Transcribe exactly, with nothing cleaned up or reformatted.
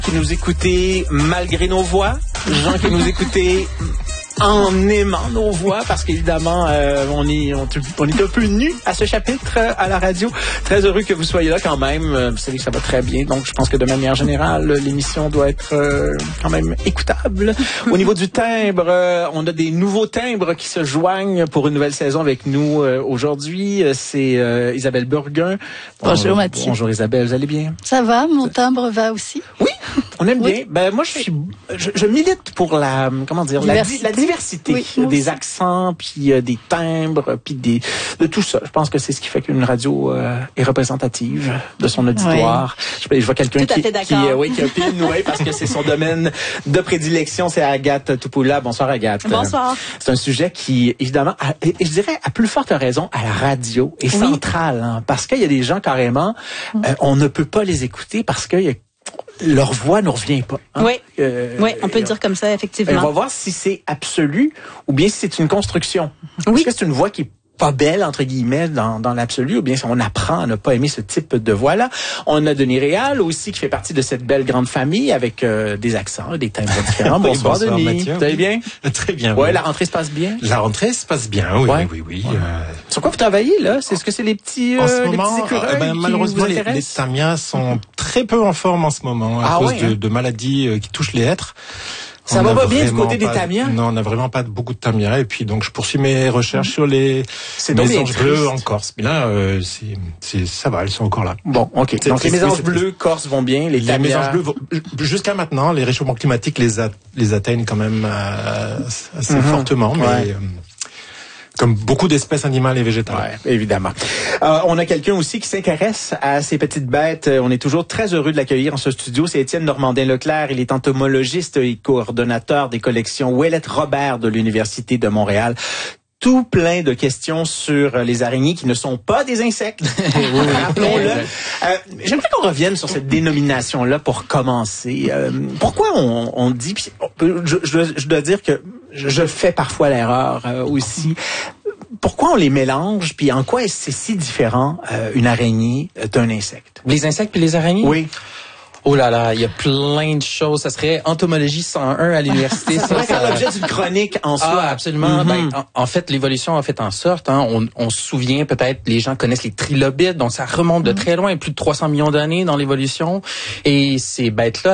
Qui nous écoutez malgré nos voix, gens qui nous écoutez en aimant nos voix, parce qu'évidemment, euh, on est on, on est un peu nus à ce chapitre euh, à la radio. Très heureux que vous soyez là quand même. Euh, vous savez que ça va très bien, donc je pense que de manière générale, l'émission doit être euh, quand même écoutable. Au niveau du timbre, euh, on a des nouveaux timbres qui se joignent pour une nouvelle saison avec nous euh, aujourd'hui. C'est euh, Isabelle Burguin. Bonjour Mathieu. Bonjour Isabelle, vous allez bien? Ça va, mon timbre va aussi. Oui, on aime oui. bien. Ben moi, je suis, je, je milite pour la, comment dire, diversité. La, la diversité oui, des accents, puis euh, des timbres, puis des, de tout ça. Je pense que c'est ce qui fait qu'une radio euh, est représentative de son auditoire. Oui. Je, je vois quelqu'un qui, qui, euh, oui, qui a opine, oui, parce que c'est son domaine de prédilection. C'est Agathe Toupoula. Bonsoir Agathe. Bonsoir. C'est un sujet qui, évidemment, a, et je dirais à plus forte raison, à la radio est oui. central, hein, parce qu'il y a des gens carrément, euh, on ne peut pas les écouter parce qu'il y a leur voix ne revient pas. Hein? Oui, euh, oui, on peut euh, dire comme ça, effectivement. On va voir si c'est absolu ou bien si c'est une construction. Oui. Est-ce que c'est une voix qui est pas belle, entre guillemets, dans, dans l'absolu, ou bien si on apprend à ne pas aimer ce type de voix-là. On a Denis Réal aussi, qui fait partie de cette belle grande famille, avec euh, des accents, des timbres différents. oui, bonsoir, bonsoir Denis. Mathieu. Vous allez bien? Très bien. Ouais, oui. La rentrée se passe bien? La rentrée se passe bien, oui, ouais. oui, oui. oui. Ouais. Euh... Sur quoi vous travaillez, là? C'est ce que c'est les petits, euh, en ce les moment, petits écureuils euh, ben, qui malheureusement, vous les, les tamias sont très peu en forme en ce moment, à ah, cause ouais, de, hein? de maladies euh, qui touchent les hêtres. Ça va pas bien du côté des tamias? Non, on n'a vraiment pas beaucoup de tamias. Et puis, donc, je poursuis mes recherches mmh. sur les mésanges bleus en Corse. Mais là, euh, c'est, c'est, ça va, elles sont encore là. Bon, ok. C'est, donc, les mésanges bleus corse vont bien. Les, les mésanges bleus, vont, jusqu'à maintenant, les réchauffements climatiques les, a, les atteignent quand même euh, assez mmh. fortement. Mais... Ouais. Euh, comme beaucoup d'espèces animales et végétales. Ouais, évidemment. Euh, on a quelqu'un aussi qui s'intéresse à ces petites bêtes. On est toujours très heureux de l'accueillir en ce studio. C'est Étienne Normandin-Leclerc. Il est entomologiste et coordonnateur des collections Ouellette Robert de l'Université de Montréal. Tout plein de questions sur les araignées qui ne sont pas des insectes. Rappelons-le. Euh, j'aimerais qu'on revienne sur cette dénomination-là pour commencer. Euh, pourquoi on, on dit... Je, je, je dois dire que je fais parfois l'erreur euh, aussi. Pourquoi on les mélange, puis en quoi est-ce c'est si différent euh, une araignée d'un insecte? Les insectes puis les araignées? Oui. Oh là là, il y a plein de choses. Ça serait entomologie cent un à l'université. Ça pourrait faire l'objet d'une chronique en soi. Ah, absolument. Mm-hmm. Ben, en, en fait, l'évolution a fait en sorte, hein, on, on se souvient peut-être, les gens connaissent les trilobites, donc ça remonte de très loin, plus de trois cents millions d'années dans l'évolution. Et ces bêtes-là